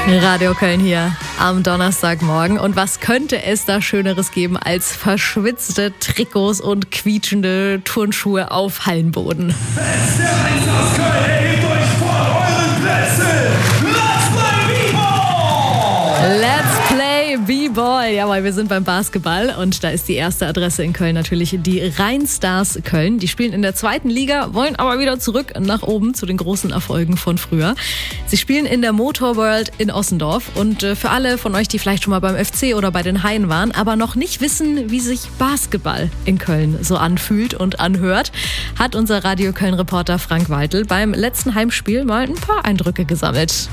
Radio Köln hier am Donnerstagmorgen. Und was könnte es da Schöneres geben als verschwitzte Trikots und quietschende Turnschuhe auf Hallenboden? Fans der Eintracht Köln, erhebt euch von euren Plätzen. Let's play B-Ball. Jawohl, wir sind beim Basketball und da ist die erste Adresse in Köln natürlich die Rheinstars Köln. Die spielen in der 2. Liga, wollen aber wieder zurück nach oben zu den großen Erfolgen von früher. Sie spielen in der Motor World in Ossendorf und für alle von euch, die vielleicht schon mal beim FC oder bei den Haien waren, aber noch nicht wissen, wie sich Basketball in Köln so anfühlt und anhört, hat unser Radio Köln-Reporter Frank Weitel beim letzten Heimspiel mal ein paar Eindrücke gesammelt.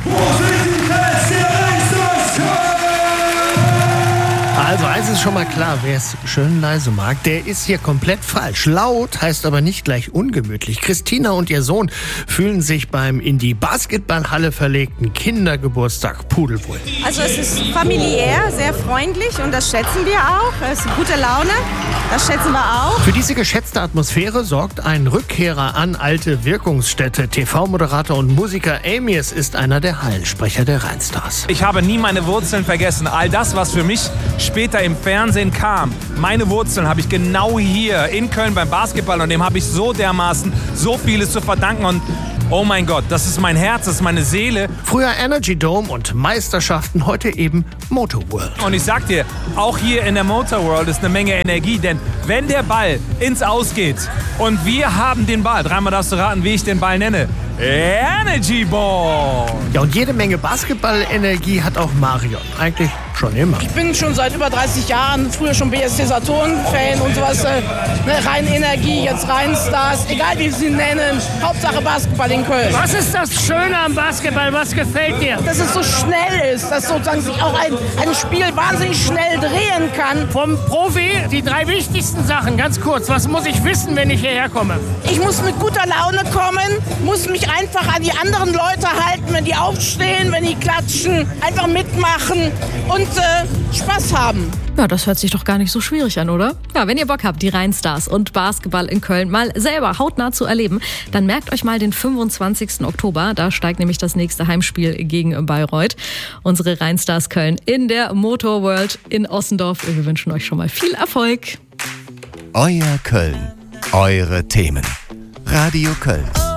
Also eins ist schon mal klar, wer es schön leise mag, der ist hier komplett falsch. Laut heißt aber nicht gleich ungemütlich. Christina und ihr Sohn fühlen sich beim in die Basketballhalle verlegten Kindergeburtstag pudelwohl. Also es ist familiär, sehr freundlich und das schätzen wir auch. Es ist gute Laune, das schätzen wir auch. Für diese geschätzte Atmosphäre sorgt ein Rückkehrer an alte Wirkungsstätte. TV-Moderator und Musiker Amius ist einer der Hallensprecher der Rheinstars. Ich habe nie meine Wurzeln vergessen. All das, was für mich später im Fernsehen kam, meine Wurzeln habe ich genau hier in Köln beim Basketball und dem habe ich so dermaßen so vieles zu verdanken und oh mein Gott, das ist mein Herz, das ist meine Seele. Früher Energy Dome und Meisterschaften, heute eben Motor World. Und ich sag dir, auch hier in der Motor World ist eine Menge Energie, denn wenn der Ball ins Aus geht und wir haben den Ball, dreimal darfst du raten, wie ich den Ball nenne. Energy Ball! Ja, und jede Menge Basketball-Energie hat auch Marion. Eigentlich schon immer. Ich bin schon seit über 30 Jahren, früher schon BSC Saturn-Fan und sowas. Rein Energie, jetzt Rheinstars, egal wie sie nennen. Hauptsache Basketball in Köln. Was ist das Schöne am Basketball? Was gefällt dir? Dass es so schnell ist, dass sozusagen sich auch ein Spiel wahnsinnig schnell drehen kann. Vom Profi die 3 wichtigsten Sachen, ganz kurz. Was muss ich wissen, wenn ich hierher komme? Ich muss mit guter Laune kommen, muss mich einfach an die anderen Leute halten, wenn die aufstehen, wenn die klatschen, einfach mitmachen und Spaß haben. Ja, das hört sich doch gar nicht so schwierig an, oder? Ja, wenn ihr Bock habt, die Rheinstars und Basketball in Köln mal selber hautnah zu erleben, dann merkt euch mal den 25. Oktober. Da steigt nämlich das nächste Heimspiel gegen Bayreuth. Unsere Rheinstars Köln in der Motor World in Ossendorf. Wir wünschen euch schon mal viel Erfolg. Euer Köln. Eure Themen. Radio Köln.